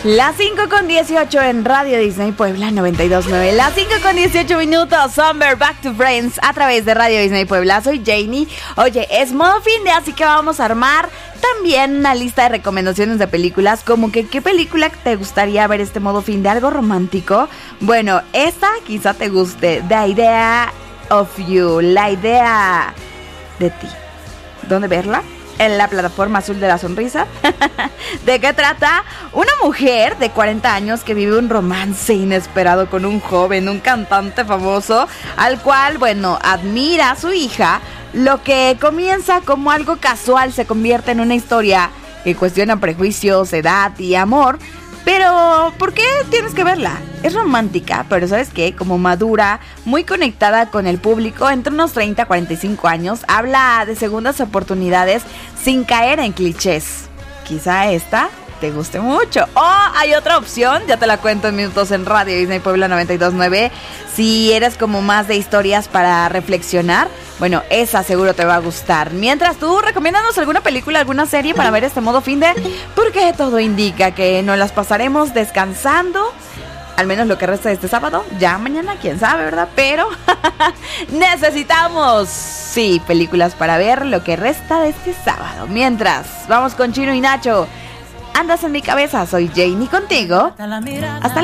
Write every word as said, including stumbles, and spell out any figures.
Las cinco con dieciocho en Radio Disney Puebla noventa y dos punto nueve. Las cinco con dieciocho minutos. Summer Back to Friends a través de Radio Disney Puebla. Soy Janie. Oye, es modo fin de, así que vamos a armar también una lista de recomendaciones de películas. Como que, ¿qué película te gustaría ver este modo fin de? ¿Algo romántico? Bueno, esta quizá te guste. The Idea of You. La idea de ti. ¿Dónde verla? En la plataforma azul de la sonrisa. ¿De qué trata? Una mujer de cuarenta años que vive un romance inesperado con un joven, un cantante famoso, al cual, bueno, admira a su hija. Lo que comienza como algo casual se convierte en una historia que cuestiona prejuicios, edad y amor. Pero, ¿por qué tienes que verla? Es romántica, pero ¿sabes qué? Como madura, muy conectada con el público, entre unos treinta a cuarenta y cinco años, habla de segundas oportunidades sin caer en clichés. Quizá esta te guste mucho. O hay otra opción, ya te la cuento en minutos en Radio Disney Puebla noventa y dos punto nueve. Si eres como más de historias para reflexionar, bueno, esa seguro te va a gustar. Mientras tú, recomiéndanos alguna película, alguna serie para ver este modo fin de, porque todo indica que nos las pasaremos descansando, al menos lo que resta de este sábado. Ya mañana, quién sabe, ¿verdad? Pero necesitamos, sí, películas para ver lo que resta de este sábado. Mientras, vamos con Chino y Nacho. Andas en mi cabeza, soy Janie contigo. Hasta la